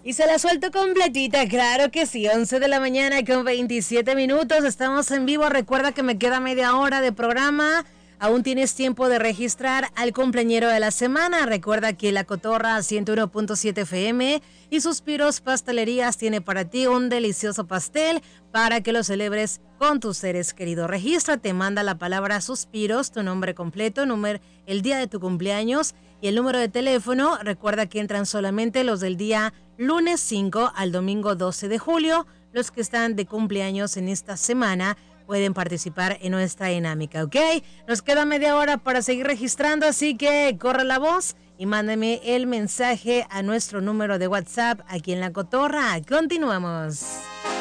Y se la suelto completita, claro que sí, 11 de la mañana con 27 minutos, estamos en vivo, recuerda que me queda media hora de programa, aún tienes tiempo de registrar al cumpleañero de la semana, recuerda que La Cotorra 101.7 FM y Suspiros Pastelerías tiene para ti un delicioso pastel para que lo celebres con tus seres queridos. Regístrate, manda la palabra Suspiros, tu nombre completo, el día de tu cumpleaños y el número de teléfono. Recuerda que entran solamente los del día lunes 5 al domingo 12 de julio. Los que están de cumpleaños en esta semana pueden participar en nuestra dinámica, ¿ok? Nos queda media hora para seguir registrando, así que corre la voz y mándame el mensaje a nuestro número de WhatsApp aquí en La Cotorra. Continuamos.